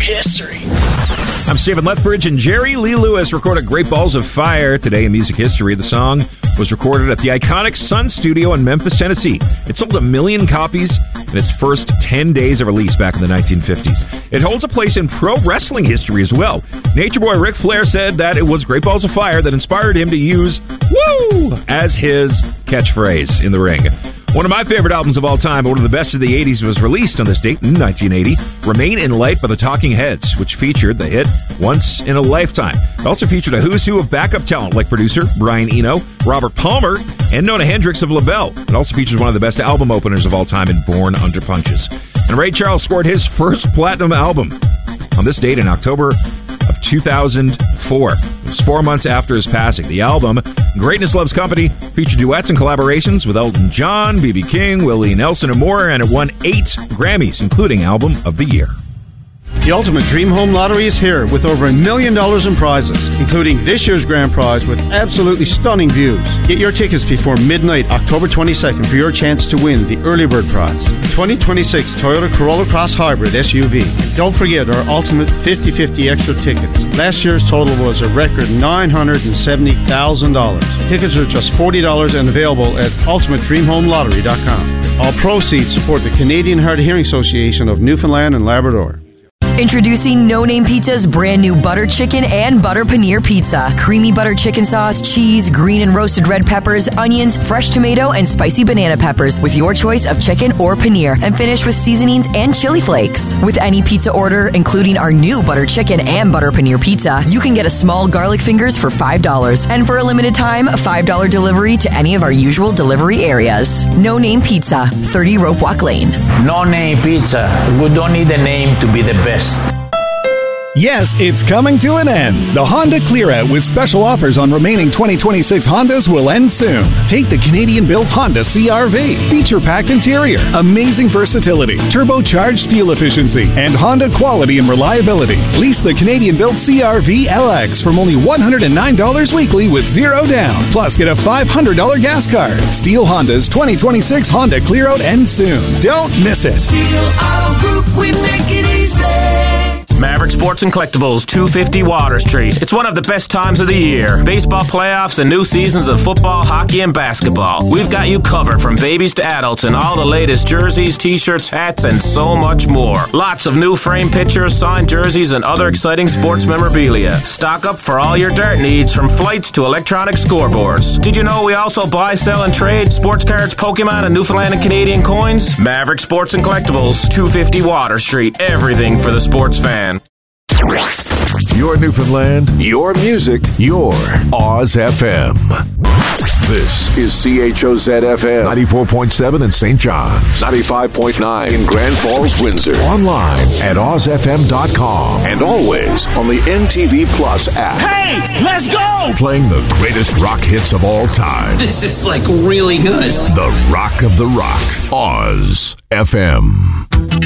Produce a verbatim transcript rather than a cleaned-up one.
history. I'm Stephen Lethbridge, and Jerry Lee Lewis recorded Great Balls of Fire today in music history. The song was recorded at the iconic Sun Studio in Memphis, Tennessee. It sold a million copies in its first ten days of release back in the nineteen fifties. It holds a place in pro wrestling history as well. Nature Boy Ric Flair said that it was Great Balls of Fire that inspired him to use "woo" as his catchphrase in the ring. One of my favorite albums of all time, one of the best of the eighties, was released on this date in nineteen eighty, Remain in Light by the Talking Heads, which featured the hit Once in a Lifetime. It also featured a who's who of backup talent like producer Brian Eno, Robert Palmer, and Nona Hendrix of LaBelle. It also features one of the best album openers of all time in Born Under Punches. And Ray Charles scored his first platinum album on this date in October of two thousand four. It was four months after his passing. The album, Greatness Loves Company, featured duets and collaborations with Elton John, B B King, Willie Nelson, and more, and it won eight Grammys, including Album of the Year. The Ultimate Dream Home Lottery is here with over a million dollars in prizes, including this year's grand prize with absolutely stunning views. Get your tickets before midnight, October twenty-second, for your chance to win the early bird prize, the twenty twenty-six Toyota Corolla Cross Hybrid S U V. Don't forget our Ultimate fifty fifty extra tickets. Last year's total was a record nine hundred seventy thousand dollars. Tickets are just forty dollars and available at ultimate dream home lottery dot com. All proceeds support the Canadian Hard of Hearing Association of Newfoundland and Labrador. Introducing No Name Pizza's brand new butter chicken and butter paneer pizza. Creamy butter chicken sauce, cheese, green and roasted red peppers, onions, fresh tomato, and spicy banana peppers with your choice of chicken or paneer, and finished with seasonings and chili flakes. With any pizza order, including our new butter chicken and butter paneer pizza, you can get a small garlic fingers for five dollars. And for a limited time, a five dollars delivery to any of our usual delivery areas. No Name Pizza, thirty Rope Walk Lane. No Name Pizza. We don't need a name to be the best. Yes, it's coming to an end. The Honda Clear Out with special offers on remaining twenty twenty-six Hondas will end soon. Take the Canadian-built Honda C R V. Feature-packed interior, amazing versatility, turbocharged fuel efficiency, and Honda quality and reliability. Lease the Canadian-built C R V L X from only one hundred nine dollars weekly with zero down. Plus, get a five hundred dollars gas card. Steele Honda's twenty twenty-six Honda Clear Out ends soon. Don't miss it. Steele Auto Group, we make it easy. Maverick Sports and Collectibles, two fifty Water Street. It's one of the best times of the year. Baseball playoffs and new seasons of football, hockey, and basketball. We've got you covered from babies to adults in all the latest jerseys, t-shirts, hats, and so much more. Lots of new frame pictures, signed jerseys, and other exciting sports memorabilia. Stock up for all your dart needs, from flights to electronic scoreboards. Did you know we also buy, sell, and trade sports cards, Pokemon, and Newfoundland and Canadian coins? Maverick Sports and Collectibles, two fifty Water Street. Everything for the sports fan. Your Newfoundland, your music, your Oz F M. This is C H O Z F M. ninety-four point seven in Saint John's. ninety-five point nine in Grand Falls, Windsor. Online at oz f m dot com. And always on the M T V Plus app. Hey, let's go! Playing the greatest rock hits of all time. This is like really good. The Rock of the Rock. Oz F M.